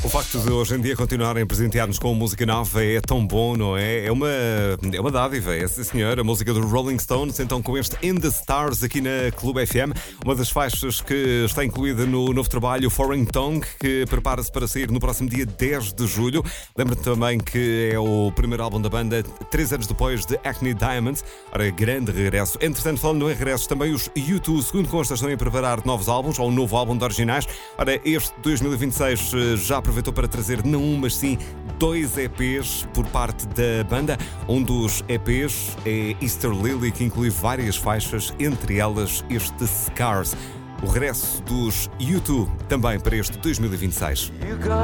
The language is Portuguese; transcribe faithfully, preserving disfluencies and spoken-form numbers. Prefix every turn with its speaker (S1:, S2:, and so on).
S1: O facto de hoje em dia continuarem a presentear-nos com música nova é tão bom, não é? É uma, é uma dádiva, é sim senhor. A música do Rolling Stones, então com este In The Stars aqui na Clube F M, uma das faixas que está incluída no novo trabalho Foreign Tongue, que prepara-se para sair no próximo dia dez de julho. Lembra-te também que é o primeiro álbum da banda, três anos depois de Acne Diamonds. Ora, grande regresso. Entretanto, falando em regressos, também os U dois, segundo consta, estão a preparar novos álbuns, ou um novo álbum de originais. Ora, este dois mil e vinte e seis já aproveitou para trazer não um, mas sim dois E Ps por parte da banda. Um dos E Ps é Easter Lily, que inclui várias faixas, entre elas este Scars. O regresso dos U dois também para este dois mil e vinte e seis.